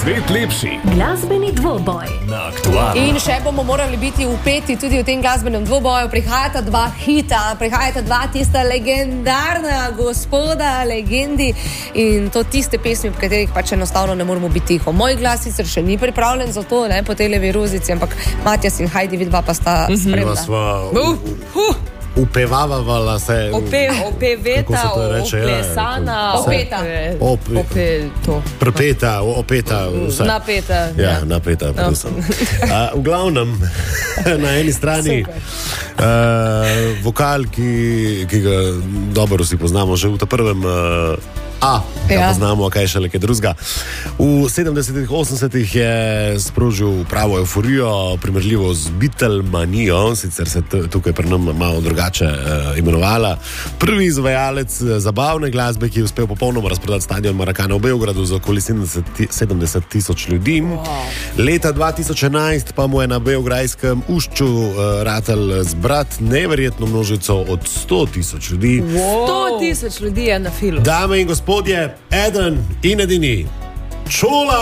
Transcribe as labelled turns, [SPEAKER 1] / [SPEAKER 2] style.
[SPEAKER 1] Svet lepši.
[SPEAKER 2] Glasbeni dvoboj
[SPEAKER 1] Na Aktualnem.
[SPEAKER 3] In še bomo morali biti vpeti tudi v tem glasbenem dvoboju. Prihajata dva hita, prihajata dva tista legendarna gospoda, legendi in to tiste pesmi, po katerih pač enostavno ne moremo biti tiho. Moj glas sicer še ni pripravljen za to, ne, po tej levi rozici, ampak Matjas in Heidi vidva pa sta spremna.
[SPEAKER 4] Upevavala se.
[SPEAKER 5] Opeveta, oplesana,
[SPEAKER 3] Opeta.
[SPEAKER 4] Prepeta, opeta, vse.
[SPEAKER 5] Napeta.
[SPEAKER 4] Ja, napeta, predvsem. V glavnem, na eni strani vokal, ki ga dobro vsi poznamo, že v ta prvem ga poznamo, kaj še nekaj drugega. V 70-ih, 80-ih je sprožil pravo euforijo, primerljivo z Beatlemanijo, sicer se tukaj pri nam malo drugače imenovala. Prvi izvajalec zabavne glasbe, ki je uspel popolnoma razprodati stadion Maracana v Beogradu za okoli 70 tisoč ljudi. Leta 2011 pa mu je na beograjskem Ušču ratal zbrat neverjetno množico od 100 tisoč ljudi.
[SPEAKER 5] 100 tisoč ljudi je na filu.
[SPEAKER 4] Dame in gospodje, eden in edini Čola.